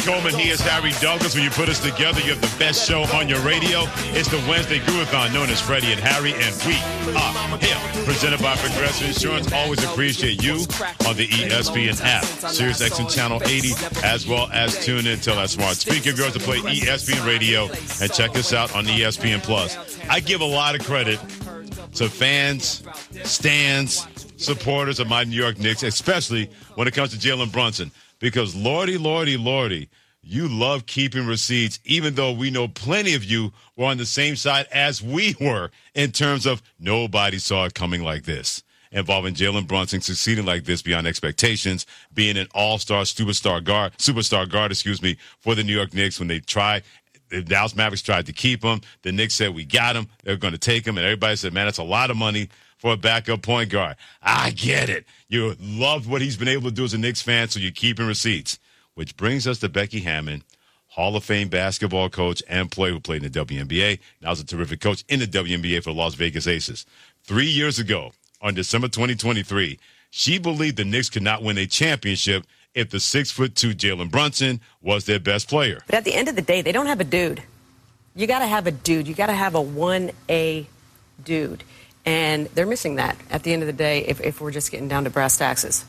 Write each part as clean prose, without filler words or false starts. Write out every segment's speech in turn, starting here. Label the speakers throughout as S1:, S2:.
S1: Coleman. He is Harry Douglas. When you put us together, you have the best show on your radio. It's the Wednesday Groovathon, known as Freddie and Harry, and we are here. Presented by Progressive Insurance. Always appreciate you on the ESPN app, SiriusXM Channel 80, as well as tune in. Tell that smart speaker of yours to play ESPN Radio and check us out on ESPN Plus. I give a lot of credit to fans, stands, supporters of my New York Knicks, especially when it comes to Jalen Brunson. Because lordy, you love keeping receipts, even though we know plenty of you were on the same side as we were in terms of nobody saw it coming like this, involving Jalen Brunson succeeding like this beyond expectations, being an all-star superstar guard, for the New York Knicks when they tried. The Dallas Mavericks tried to keep him. The Knicks said, we got him. They're going to take him. And everybody said, man, that's a lot of money for a backup point guard. I get it. You love what he's been able to do as a Knicks fan, so you're keeping receipts. Which brings us to Becky Hammon, Hall of Fame basketball coach and player who played in the WNBA. Now is a terrific coach in the WNBA for the Las Vegas Aces. 3 years ago, on December 2023, she believed the Knicks could not win a championship if the 6'2" Jalen Brunson was their best player.
S2: But at the end of the day, they don't have a dude. You got to have a dude. You got to have a 1A dude. And they're missing that at the end of the day if we're just getting down to brass taxes.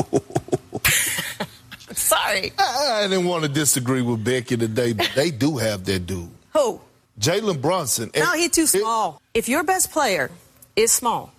S2: Sorry.
S3: I didn't want to disagree with Becky today, but they do have their dude.
S2: Who?
S3: Jalen Brunson.
S2: No, he's too small. If your best player is small,